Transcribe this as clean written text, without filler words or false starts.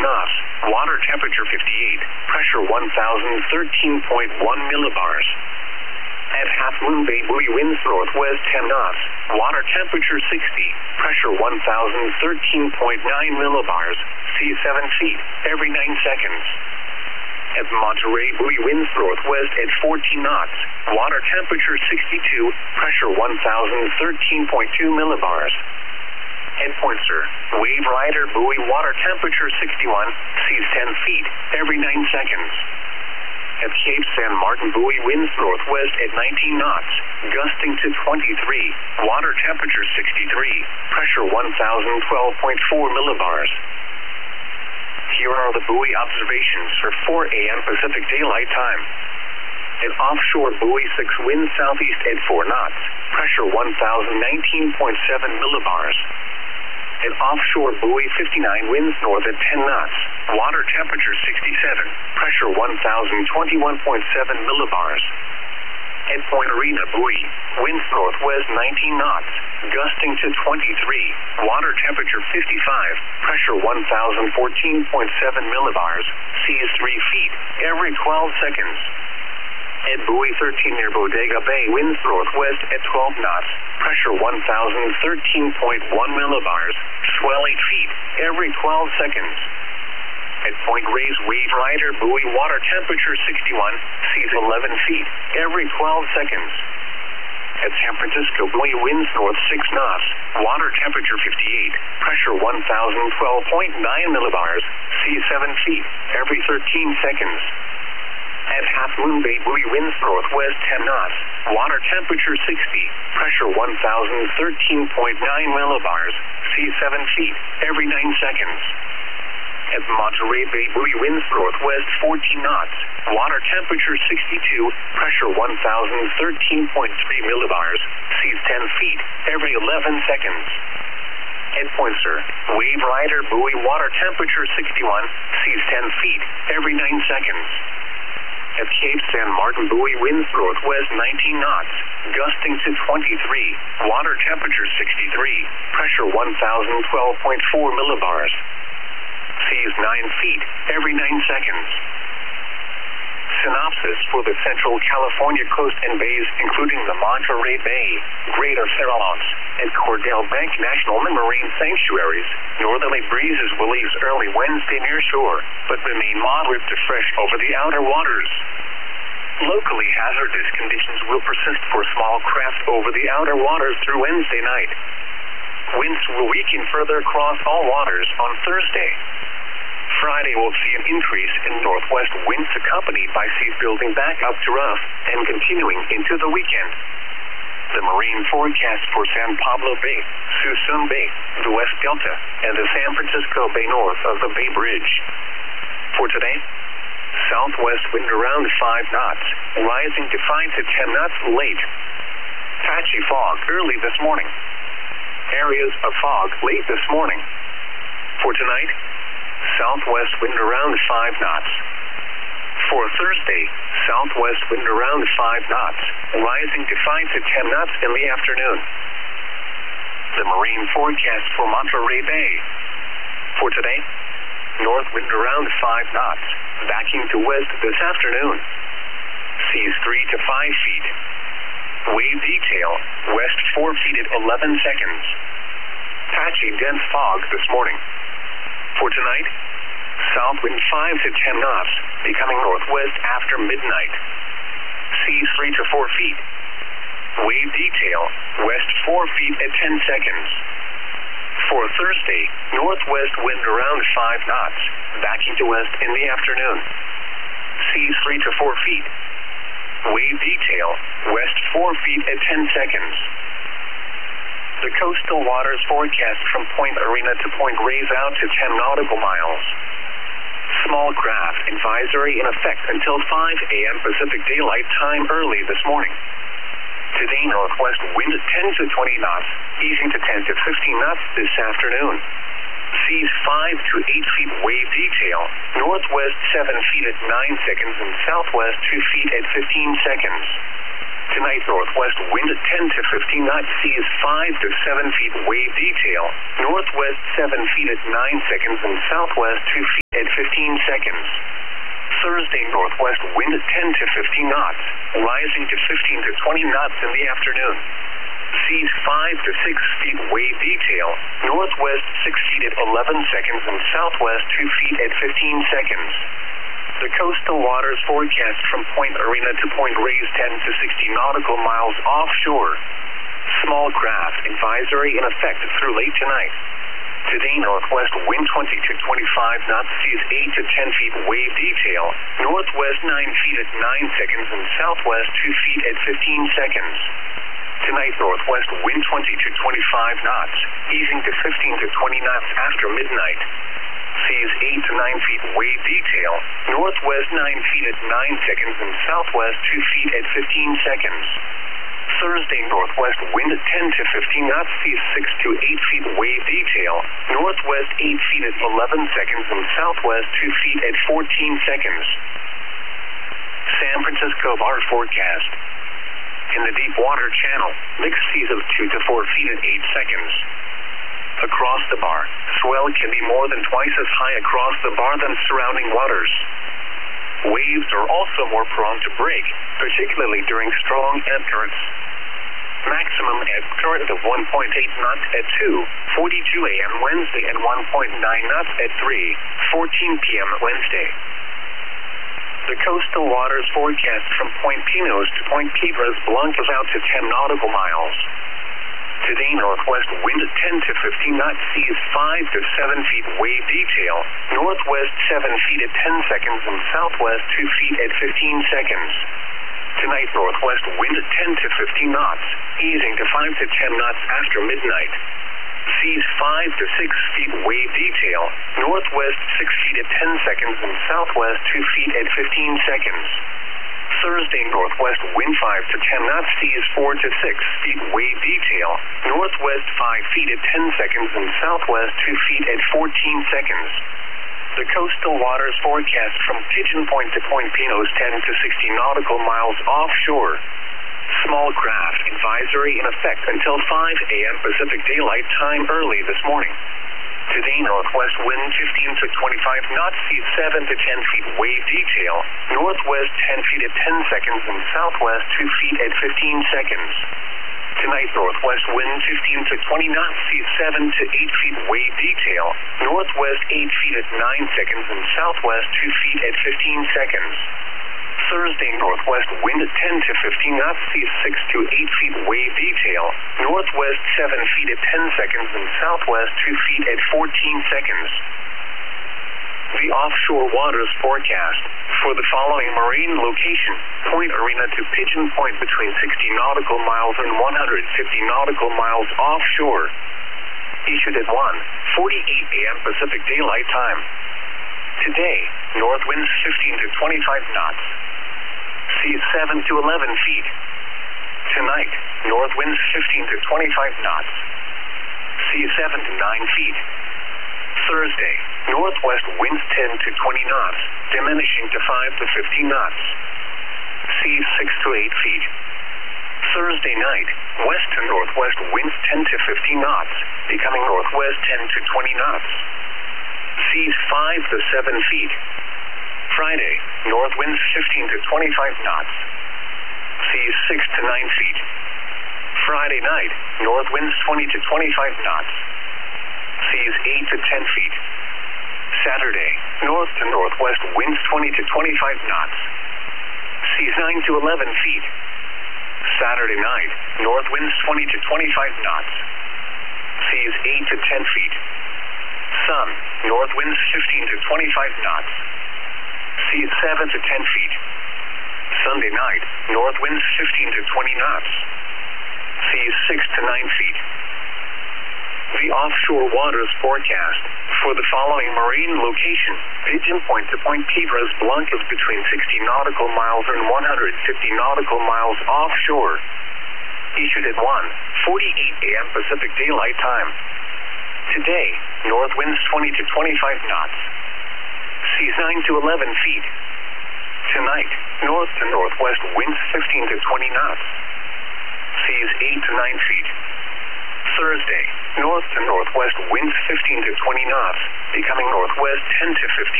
knots, water temperature 58, pressure 1013.1 millibars. At Half Moon Bay buoy, winds northwest 10 knots, water temperature 60, pressure 1013.9 millibars, seas 7 feet, every 9 seconds. At Monterey buoy, winds northwest at 14 knots, water temperature 62, pressure 1013.2 millibars. At Pointer, Wave Rider buoy, water temperature 61, seas 10 feet, every 9 seconds. At Cape San Martin buoy, winds northwest at 19 knots, gusting to 23, water temperature 63, pressure 1012.4 millibars. Here are the buoy observations for 4 a.m. Pacific Daylight Time. At offshore buoy 6, wind southeast at 4 knots, pressure 1019.7 millibars. At offshore buoy 59, winds north at 10 knots, water temperature 67, pressure 1021.7 millibars. At Point Arena buoy, winds northwest 19 knots, gusting to 23, water temperature 55, pressure 1014.7 millibars, seas 3 feet, every 12 seconds. At buoy 13 near Bodega Bay, winds northwest at 12 knots, pressure 1013.1 millibars, swell 8 feet, every 12 seconds. At Point Reyes Wave Rider buoy, water temperature 61, seas 11 feet, every 12 seconds. At San Francisco buoy, winds north 6 knots, water temperature 58, pressure 1012.9 millibars, seas 7 feet, every 13 seconds. At Half Moon Bay buoy, winds northwest 10 knots, water temperature 60, pressure 1013.9 millibars, seas 7 feet, every 9 seconds. At Monterey Bay buoy, winds northwest 14 knots, water temperature 62, pressure 1013.3 millibars, seas 10 feet, every 11 seconds. At Pointer, Wave Rider buoy, water temperature 61, seas 10 feet, every 9 seconds. At Cape San Martin buoy, winds northwest 19 knots, gusting to 23, water temperature 63, pressure 1012.4 millibars. Seas 9 feet, every 9 seconds. Synopsis for the Central California coast and bays, including the Monterey Bay, Greater Farallones, and Cordell Bank National Marine Sanctuaries. Northerly breezes will ease early Wednesday near shore, but remain moderate to fresh over the outer waters. Locally hazardous conditions will persist for small craft over the outer waters through Wednesday night. Winds will weaken further across all waters on Thursday. Friday will see an increase in northwest winds accompanied by seas building back up to rough and continuing into the weekend. The marine forecast for San Pablo Bay, Suisun Bay, the West Delta, and the San Francisco Bay north of the Bay Bridge. For today, southwest wind around 5 knots, rising to 5 to 10 knots late. Patchy fog early this morning. Areas of fog late this morning. For tonight, southwest wind around 5 knots. For Thursday, southwest wind around 5 knots, rising to 5 to 10 knots in the afternoon. The marine forecast for Monterey Bay. For today, north wind around 5 knots, backing to west this afternoon. Seas 3 to 5 feet. Wave detail, west 4 feet at 11 seconds. Patchy dense fog this morning. For tonight, south wind 5 to 10 knots, becoming northwest after midnight. Seas 3 to 4 feet. Wave detail, west 4 feet at 10 seconds. For Thursday, northwest wind around 5 knots, backing to west in the afternoon. Seas 3 to 4 feet. Wave detail, west 4 feet at 10 seconds. The coastal waters forecast from Point Arena to Point Reyes out to 10 nautical miles. Small craft advisory in effect until 5 a.m. Pacific Daylight Time early this morning. Today, northwest wind 10 to 20 knots, easing to 10 to 15 knots this afternoon. Seas 5 to 8 feet wave detail, northwest 7 feet at 9 seconds and southwest 2 feet at 15 seconds. Tonight, northwest wind at 10 to 15 knots, seas 5 to 7 feet, wave detail. Northwest 7 feet at 9 seconds and southwest 2 feet at 15 seconds. Thursday, northwest wind at 10 to 15 knots, rising to 15 to 20 knots in the afternoon. Seas 5 to 6 feet, wave detail. Northwest 6 feet at 11 seconds and southwest 2 feet at 15 seconds. The coastal waters forecast from Point Arena to Point Reyes 10 to 60 nautical miles offshore. Small craft advisory in effect through late tonight. Today, northwest wind 20 to 25 knots, seas 8 to 10 feet, wave detail. Northwest 9 feet at 9 seconds and southwest 2 feet at 15 seconds. Tonight, northwest wind 20 to 25 knots, easing to 15 to 20 knots after midnight. Seas 8 to 9 feet, wave detail. Northwest 9 feet at 9 seconds and southwest 2 feet at 15 seconds. Thursday, northwest wind at 10 to 15 knots, seas 6 to 8 feet, wave detail. Northwest 8 feet at 11 seconds and southwest 2 feet at 14 seconds. San Francisco Bar forecast. In the deep water channel, mixed seas of 2 to 4 feet at 8 seconds. Across the bar, swell can be more than twice as high across the bar than surrounding waters. Waves are also more prone to break, particularly during strong ebb currents. Maximum ebb current of 1.8 knots at 2:42 a.m. Wednesday and 1.9 knots at 3:14 p.m. Wednesday. The coastal waters forecast from Point Pinos to Point Piedras Blancas out to 10 nautical miles. Today, northwest wind at 10 to 15 knots, seas 5 to 7 feet, wave detail. Northwest 7 feet at 10 seconds and southwest 2 feet at 15 seconds. Tonight, northwest wind at 10 to 15 knots, easing to 5 to 10 knots after midnight. Seas 5 to 6 feet, wave detail. Northwest 6 feet at 10 seconds and southwest 2 feet at 15 seconds. Thursday, northwest wind 5 to 10 knots, seas 4 to 6 feet, wave detail. Northwest 5 feet at 10 seconds and southwest 2 feet at 14 seconds. The coastal waters forecast from Pigeon Point to Point Pinos 10 to 60 nautical miles offshore. Small craft advisory in effect until 5 a.m. Pacific Daylight Time early this morning. Today, northwest wind 15 to 25 knots, seas 7 to 10 feet, wave detail. Northwest 10 feet at 10 seconds and southwest 2 feet at 15 seconds. Tonight, northwest wind 15 to 20 knots, seas 7 to 8 feet, wave detail. Northwest 8 feet at 9 seconds and southwest 2 feet at 15 seconds. Thursday, northwest wind at 10 to 15 knots, seas 6 to 8 feet, wave detail. Northwest 7 feet at 10 seconds and southwest 2 feet at 14 seconds. The offshore waters forecast for the following marine location: Point Arena to Pigeon Point between 60 nautical miles and 150 nautical miles offshore. Issued at 1:48 a.m. Pacific Daylight Time. Today, north winds 15 to 25 knots. Seas 7 to 11 feet. Tonight, north winds 15 to 25 knots. Seas 7 to 9 feet. Thursday, northwest winds 10 to 20 knots, diminishing to 5 to 15 knots. Seas 6 to 8 feet. Thursday night, west to northwest winds 10 to 15 knots, becoming northwest 10 to 20 knots. Seas 5 to 7 feet. Friday, north winds 15 to 25 knots. Seas 6 to 9 feet. Friday night, north winds 20 to 25 knots. Seas 8 to 10 feet. Saturday, north to northwest winds 20 to 25 knots. Seas 9 to 11 feet. Saturday night, north winds 20 to 25 knots. Seas 8 to 10 feet. Sun, north winds 15 to 25 knots. Seas 7 to 10 feet. Sunday night, north winds 15 to 20 knots. Seas 6 to 9 feet. The offshore waters forecast for the following marine location: Pigeon Point to Point Piedras Blancas between 60 nautical miles and 150 nautical miles offshore. Issued at 1:48 a.m. Pacific Daylight Time. Today, north winds 20 to 25 knots. Seas 9 to 11 feet. Tonight, north to northwest winds 15 to 20 knots. seas 8 to 9 feet. Thursday, north to northwest winds 15 to 20 knots, becoming northwest 10 to 15.